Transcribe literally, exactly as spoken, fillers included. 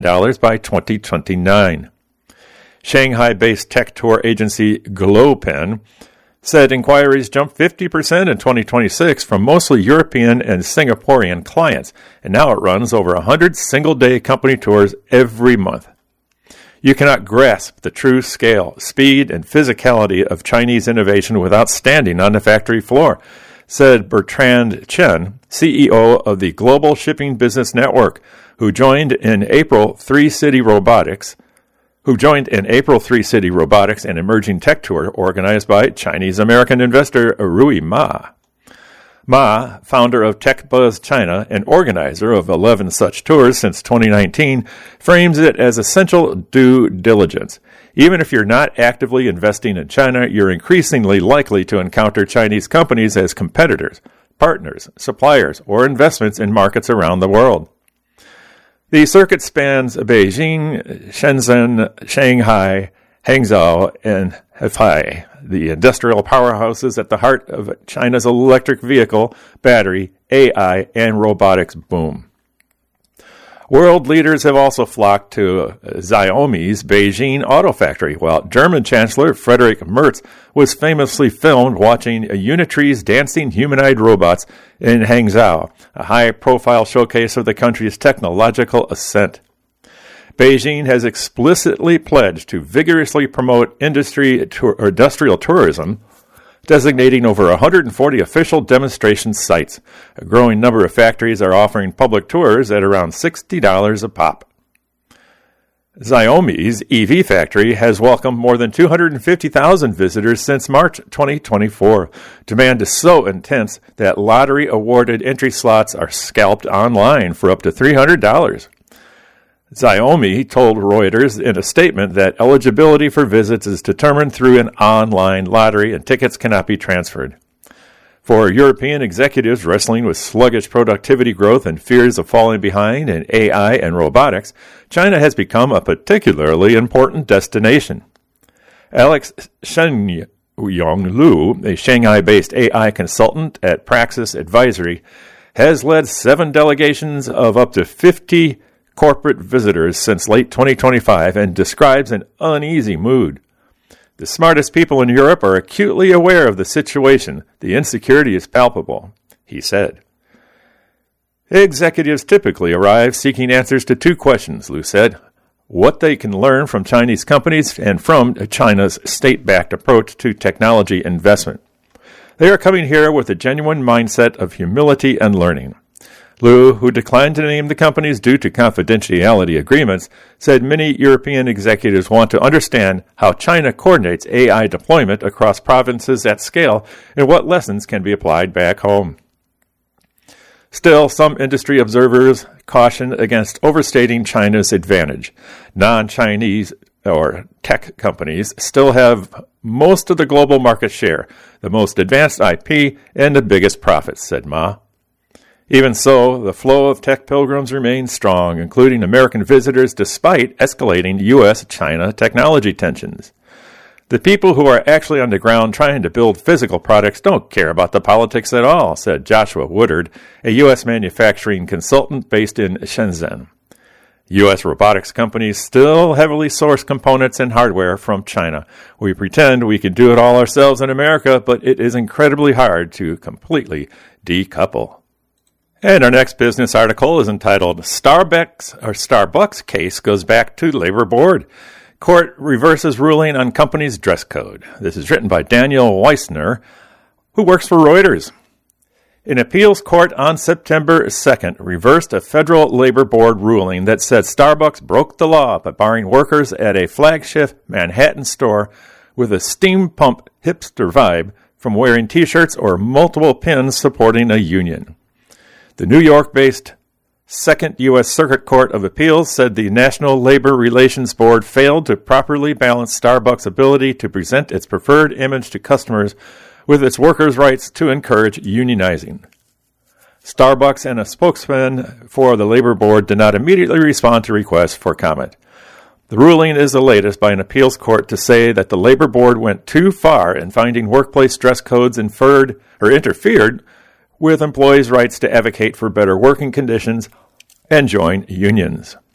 dollars by twenty twenty-nine. Shanghai-based tech tour agency Glowpen said inquiries jumped fifty percent in twenty twenty-six from mostly European and Singaporean clients, and now it runs over one hundred single-day company tours every month. You cannot grasp the true scale, speed, and physicality of Chinese innovation without standing on the factory floor, said Bertrand Chen, C E O of the Global Shipping Business Network, who joined in April Three City Robotics, who joined in April Three City Robotics, an emerging tech tour organized by Chinese-American investor Rui Ma. Ma, founder of TechBuzz China and organizer of eleven such tours since twenty nineteen, frames it as essential due diligence. Even if you're not actively investing in China, you're increasingly likely to encounter Chinese companies as competitors, partners, suppliers, or investments in markets around the world. The circuit spans Beijing, Shenzhen, Shanghai, Hangzhou, and Hefei, the industrial powerhouses at the heart of China's electric vehicle, battery, A I, and robotics boom. World leaders have also flocked to Xiaomi's Beijing auto factory, while German Chancellor Friedrich Merz was famously filmed watching Unitree's dancing humanoid robots in Hangzhou, a high-profile showcase of the country's technological ascent. Beijing has explicitly pledged to vigorously promote industry or industrial tourism, designating over one hundred forty official demonstration sites. A growing number of factories are offering public tours at around sixty dollars a pop. Xiaomi's E V factory has welcomed more than two hundred fifty thousand visitors since March twenty twenty-four. Demand is so intense that lottery-awarded entry slots are scalped online for up to three hundred dollars. Xiaomi told Reuters in a statement that eligibility for visits is determined through an online lottery and tickets cannot be transferred. For European executives wrestling with sluggish productivity growth and fears of falling behind in A I and robotics, China has become a particularly important destination. Alex Shenyong Lu, a Shanghai-based A I consultant at Praxis Advisory, has led seven delegations of up to fifty corporate visitors since late twenty twenty-five and describes an uneasy mood. The smartest people in Europe are acutely aware of the situation. The insecurity is palpable, he said. Executives typically arrive seeking answers to two questions, Lu said: what they can learn from Chinese companies and from China's state-backed approach to technology investment. They are coming here with a genuine mindset of humility and learning. Lu, who declined to name the companies due to confidentiality agreements, said many European executives want to understand how China coordinates A I deployment across provinces at scale and what lessons can be applied back home. Still, some industry observers caution against overstating China's advantage. Non-Chinese or tech companies still have most of the global market share, the most advanced I P, and the biggest profits, said Ma. Even so, the flow of tech pilgrims remains strong, including American visitors, despite escalating U S China technology tensions. The people who are actually on the ground trying to build physical products don't care about the politics at all, said Joshua Woodard, a U S manufacturing consultant based in Shenzhen. U S robotics companies still heavily source components and hardware from China. We pretend we can do it all ourselves in America, but it is incredibly hard to completely decouple. And our next business article is entitled Starbucks or Starbucks Case Goes Back to Labor Board. Court reverses ruling on company's dress code. This is written by Daniel Weissner, who works for Reuters. An appeals court on September second reversed a federal labor board ruling that said Starbucks broke the law by barring workers at a flagship Manhattan store with a steam pump hipster vibe from wearing T-shirts or multiple pins supporting a union. The New York-based Second U S Circuit Court of Appeals said the National Labor Relations Board failed to properly balance Starbucks' ability to present its preferred image to customers with its workers' rights to encourage unionizing. Starbucks and a spokesman for the Labor Board did not immediately respond to requests for comment. The ruling is the latest by an appeals court to say that the Labor Board went too far in finding workplace dress codes inferred or interfered with employees' rights to advocate for better working conditions and join unions.